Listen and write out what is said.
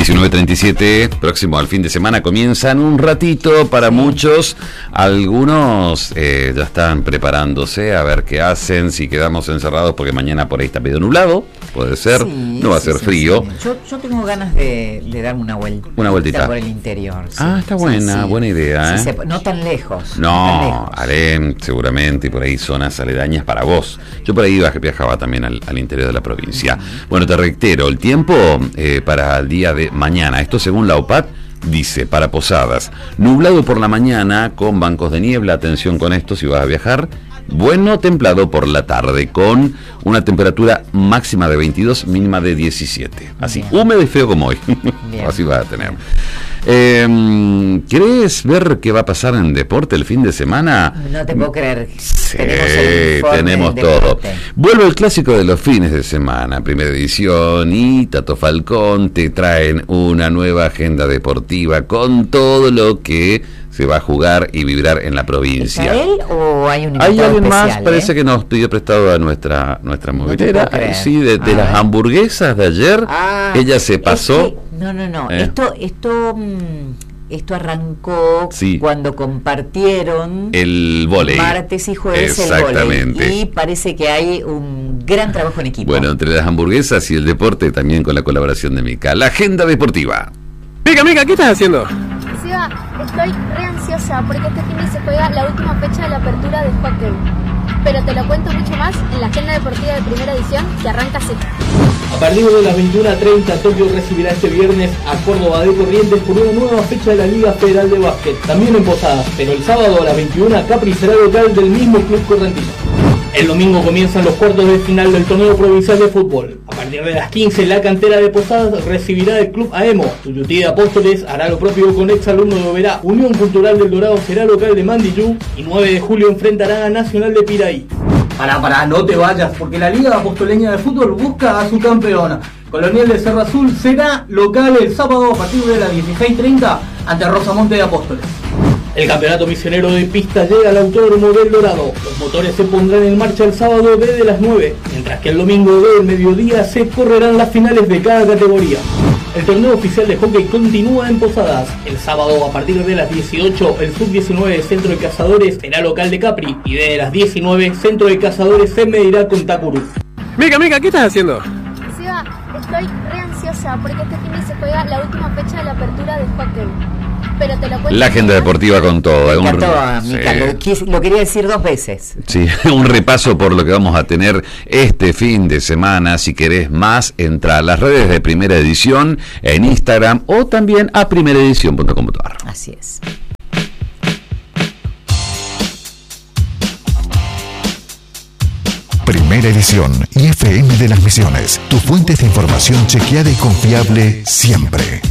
19:37, próximo al fin de semana, comienzan un ratito para muchos. Algunos ya están preparándose a ver qué hacen, si quedamos encerrados porque mañana por ahí está medio nublado, puede ser, no va a ser frío. Yo tengo ganas de darme una vuelta. Una vueltita por el interior. está buena, buena idea. No tan lejos. No, haré seguramente por ahí zonas aledañas para vos. Yo por ahí viajaba también al interior de la provincia. Bueno, te reitero, el tiempo para el día de mañana, esto según la OPAT, dice, para Posadas, nublado por la mañana con bancos de niebla, atención con esto si vas a viajar, bueno, templado por la tarde con una temperatura máxima de 22, mínima de 17, así, húmedo y feo como hoy, así vas a tener. ¿Querés ver qué va a pasar en deporte el fin de semana? No te puedo creer. Sí, tenemos todo. Vuelve el clásico de los fines de semana, primera edición, y Tato Falcón te traen una nueva agenda deportiva con todo lo que se va a jugar y vibrar en la provincia. ¿Es él o hay un invitado ¿Hay alguien especial, más? Parece que nos pidió prestado a nuestra movilera. No sí, de las hamburguesas de ayer. Ella se pasó. No. Esto arrancó cuando compartieron el vóley. Martes y jueves el vóley. Y parece que hay un gran trabajo en equipo. Bueno, entre las hamburguesas y el deporte, también con la colaboración de Mica. La agenda deportiva. Mica, ¿qué estás haciendo? Seba, estoy re ansiosa porque este fin se juega la última fecha de la apertura de hockey. Pero te lo cuento mucho más en la agenda deportiva de primera edición que arranca así. A partir de las 21:30, Tokio recibirá este viernes a Córdoba de Corrientes por una nueva fecha de la Liga Federal de Básquet, también en Posadas, pero el sábado a las 21 Capri será local del mismo club correntino. El domingo comienzan los cuartos de final del torneo provincial de fútbol. A partir de las 15, la cantera de Posadas recibirá el club AEMO. Tuyutí de Apóstoles hará lo propio con exalumno de Oberá. Unión Cultural del Dorado será local de Mandillú. Y 9 de julio enfrentará a Nacional de Piraí. Pará, no te vayas, porque la Liga Apostoleña de Fútbol busca a su campeona. Colonial de Cerro Azul será local el sábado a partir de las 16:30 ante Rosamonte de Apóstoles. El campeonato misionero de pista llega al Autódromo del Dorado. Los motores se pondrán en marcha el sábado desde las 9, mientras que el domingo del mediodía se correrán las finales de cada categoría. El torneo oficial de hockey continúa en Posadas. El sábado a partir de las 18, el Sub-19 Centro de Cazadores será local de Capri y desde las 19, Centro de Cazadores se medirá con Takuru. Mica, ¿qué estás haciendo? Seba, estoy re ansiosa porque este fin se juega la última fecha de la apertura de hockey. Pero te lo cuento. La agenda deportiva con todo. Lo quería decir 2 veces. Sí, un repaso por lo que vamos a tener este fin de semana. Si querés más, entra a las redes de Primera Edición en Instagram o también a primeraedición.com.ar. Así es. Primera Edición y FM de las Misiones. Tu fuente de información chequeada y confiable siempre.